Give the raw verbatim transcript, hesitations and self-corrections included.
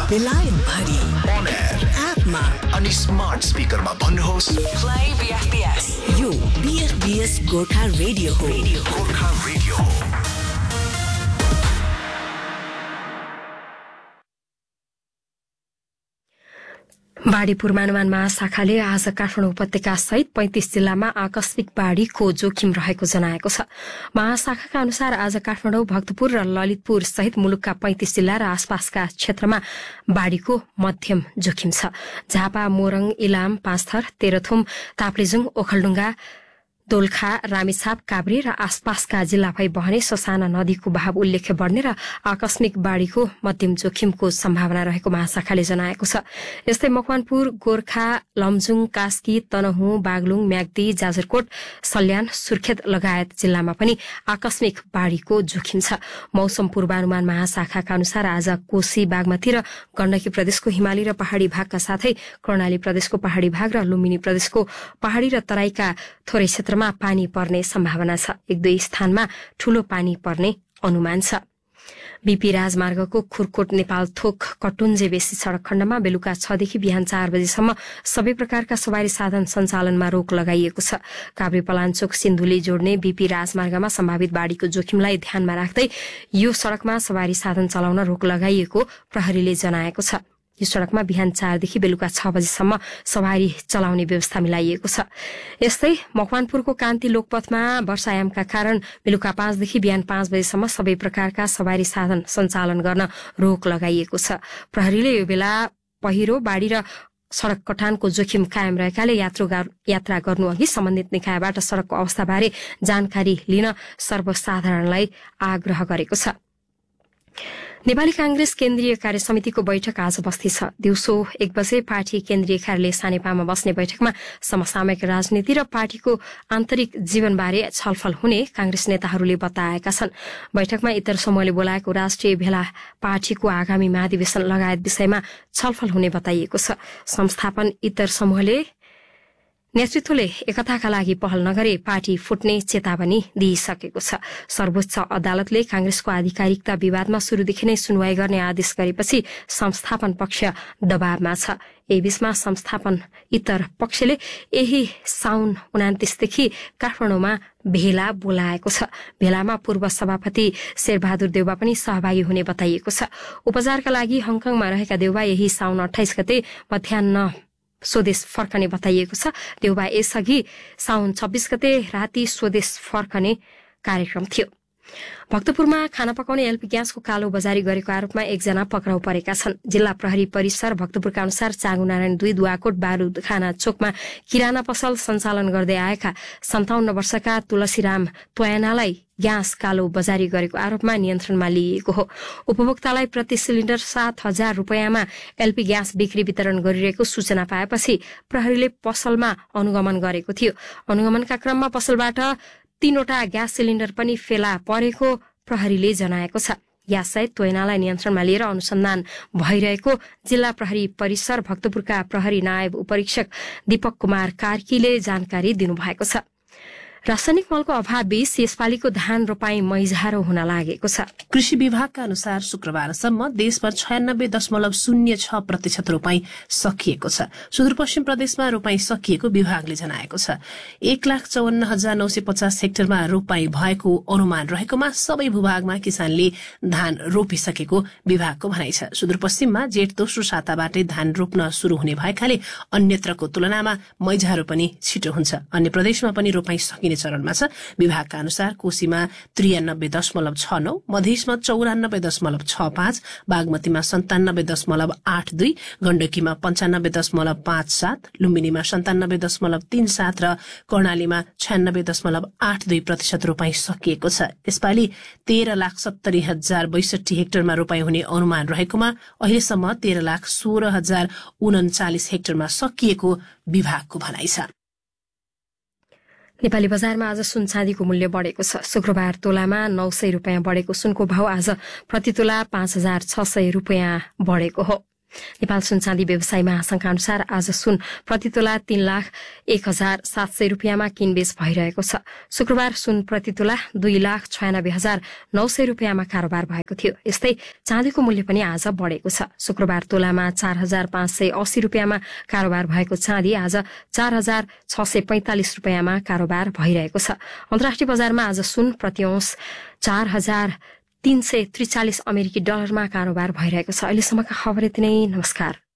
बेलायत भरि On air एपमा अनि स्मार्ट स्पिकरमा भन्नुहोस् प्ले बीएफबीएस। यो बीएफबीएस गोर्खा रेडियो हो। गोर्खा रेडियो हो। बाढी पूर्वानुमान महाशाखाले आज काठमाडौँ उपत्यका सहित पैंतिस जिल्लामा आकस्मिक बाढीको जोखिम रहेको जनाएको छ। महाशाखाका अनुसार आज काठमाडौँ, भक्तपुर र ललितपुर सहित मुलुकका पैंतिस जिल्ला र आसपासका क्षेत्रमा बाढीको मध्यम जोखिम छ। झापा, मोरङ, इलाम, पाँचथर, तेह्रथुम, ताप्लेजुङ, ओखलढुङ्गा, दोलखा, रामेछाप, काभ्रे र आसपासका जिल्ला भई बहने ससाना नदीको बहाव उल्लेख्य बढ्ने र आकस्मिक बाढीको मध्यम जोखिमको सम्भावना रहेको महाशाखाले जनाएको छ। यस्तै मकवानपुर, गोर्खा, लमजुङ, कास्की, तनहुँ, बागलुङ, म्याग्दी, जाजरकोट, सल्यान, सुर्खेत लगायत जिल्लामा पनि आकस्मिक बाढीको जोखिम छ। मौसम पूर्वानुमान महाशाखाका अनुसार आज कोशी, बागमती र गण्डकी प्रदेशको हिमाली र पहाड़ी भागका साथै कर्णाली प्रदेशको पहाड़ी भाग र लुम्बिनी प्रदेशको पहाड़ी र तराईका थोरै क्षेत्रमा पानी पर्ने सम्भावना छ। एक दुई स्थानमा ठूलो पानी पर्ने अनुमान छ। बीपी राजमार्गको खुरकोट नेपाल थोक कटुन्जे बेसी सड़क खण्डमा बेलुका छदेखि बिहान चार बजेसम्म सबै प्रकारका सवारी साधन सञ्चालनमा रोक लगाइएको छ। काभ्रे पलाञ्चोक सिन्धुली जोड्ने बीपी राजमार्गमा सम्भावित बाढीको जोखिमलाई ध्यानमा राख्दै यो सड़कमा सवारी साधन चलाउन रोक लगाइएको प्रहरीले जनाएको छ। यो सड़कमा बिहान चारदेखि बेलुका छ बजेसम्म सवारी चलाउने व्यवस्था मिलाइएको छ। यस्तै मकवानपुरको कान्ति लोकपथमा वर्षायामका कारण बेलुका पाँचदेखि बिहान पाँच बजेसम्म सबै प्रकारका सवारी साधन सञ्चालन गर्न रोक लगाइएको छ। प्रहरीले यो बेला पहिरो, बाढी र सड़क कटानको जोखिम कायम रहेकाले यात्रा गर्नु अघि सम्बन्धित निकायबाट सड़कको अवस्थाबारे जानकारी लिन सर्वसाधारणलाई आग्रह गरेको छ। नेपाली कांग्रेस केन्द्रीय कार्य समितिको बैठक आज बस्दैछ। दिउँसो एक बजे पार्टी केन्द्रीय कार्यालय सानेपामा बस्ने बैठकमा समसामयिक राजनीति र पार्टीको आन्तरिक जीवनबारे छलफल हुने कांग्रेस नेताहरूले बताएका छन्। बैठकमा इतर समूहले बोलाएको राष्ट्रिय भेला, पार्टीको आगामी महाधिवेशन लगायत विषयमा छलफल हुने बताइएको छ। संस्थापन इतर समूहले नेतृत्वले एकताका लागि पहल नगरे पार्टी फुट्ने चेतावनी दिइसकेको छ। सर्वोच्च अदालतले कांग्रेसको आधिकारिकता विवादमा शुरूदेखि नै सुनवाई गर्ने आदेश गरेपछि संस्थापन पक्ष दबावमा छ। यसबीचमा संस्थापन इतर पक्षले यही साउन उनातिसदेखि काठमाडौँमा भेला बोलाएको छ। भेलामा पूर्व सभापति शेरबहादुर देउवा पनि सहभागी हुने बताइएको छ। उपचारका लागि हङकङमा रहेका देउवा यही साउन अठाइस गते मध्याह स्वदेश फर्कने बताइएको छ। देउवा यसअघि साउन छब्बीस गते राति स्वदेश फर्कने कार्यक्रम थियो। भक्तपुरमा खाना पकाउने एलपी ग्यासको कालो बजारी गरेको आरोपमा एकजना पक्राउ परेका छन्। जिल्ला प्रहरी परिसर भक्तपुरका अनुसार चाँगुनारायण दुई दुवाकोट बारूद खाना चोकमा किराना पसल सञ्चालन गर्दै आएका सन्ताउन्न वर्षका तुलसीराम त्वयानालाई ग्यास कालो बजारी गरेको आरोपमा नियन्त्रणमा लिइएको हो। उपभोक्तालाई प्रति सिलिण्डर सात हजार रूपियाँमा एलपी ग्यास बिक्री वितरण गरिरहेको सूचना पाएपछि प्रहरीले पसलमा अनुगमन गरेको थियो। अनुगमनका क्रममा पसलबाट तीनवटा ग्यास सिलिण्डर पनि फेला परेको प्रहरीले जनाएको छ। ग्याससहित त्वयानालाई नियन्त्रणमा लिएर अनुसन्धान भइरहेको जिल्ला प्रहरी परिसर भक्तपुरका प्रहरी नायब उपरीक्षक दीपक कुमार कार्कीले जानकारी दिनुभएको छ। रासायनिक मलको अभावबीच यसपालिको धान रोपाई मैझारो हुन लागेको छ। कृषि विभागका अनुसार शुक्रबारसम्म देशभर छयानब्बे दशमलव शून्य छ प्रतिशत रोपाई सकिएको छ। सुदूरपश्चिम प्रदेशमा रोपाई सकिएको विभागले जनाएको छ। एक लाख चौवन्न हजार नौ सय पचास हेक्टरमा रोपाई भएको अनुमान रहेकोमा सबै भूभागमा किसानले धान रोपिसकेको विभागको भनाइ छ। सुदूरपश्चिममा जेठ दोस्रो साताबाटै धान रोप्न शुरू हुने भएकाले अन्यत्रको तुलनामा मैझारो पनि छिटो हुन्छ। अन्य प्रदेशमा पनि रोपाई सकिने चरणमा छ। विभागका अनुसार कोशीमा त्रियानब्बे दशमलव छ नौ, मधेसमा चौरानब्बे दशमलव छ पाँच, बागमतीमा सन्तानब्बे दशमलव आठ दुई, गण्डकीमा पञ्चानब्बे दशमलव पाँच सात, लुम्बिनीमा सन्तानब्बे दशमलव तीन सात र कर्णालीमा छयानब्बे दशमलव आठ दुई प्रतिशत रोपाई सकिएको छ। यसपालि तेह्र लाख सत्तरी हजार बैसठी हेक्टरमा रोपाई हुने अनुमान रहेकोमा अहिलेसम्म तेह्र लाख सोह्र हजार उन्चालिस हेक्टरमा सकिएको विभागको भनाइ छ। नेपाली बजारमा आज सुन चाँदीको मूल्य बढेको छ। शुक्रबार तोलामा नौ सय रूपियाँ बढेको सुनको भाव आज प्रति तोला पाँच हजार छ सय रूपियाँ बढेको हो। नेपाल सुन चाँदी व्यवसाय महासंघका अनुसार आज सुन प्रति तोला तीन लाख एक हजार सात सय रुपियाँमा किनबेच भइरहेको छ। शुक्रबार सुन प्रति तोला दुई लाख छयानब्बे हजार नौ सय रुपियाँमा कारोबार भएको थियो। यस्तै चाँदीको मूल्य पनि आज बढ़ेको छ। शुक्रबार तोलामा चार हजार पाँच सय अस्सी रुपियाँमा कारोबार भएको चाँदी आज चार हजार छ सय पैंतालिस रुपियाँमा कारोबार भइरहेको छ। अन्तर्राष्ट्रिय बजारमा आज सुन प्रति औंस चार हजार तीन सय त्रिचालिस अमेरिकी डलरमा कारोबार भइरहेको छ। अहिलेसम्मका खबर यति नै। नमस्कार।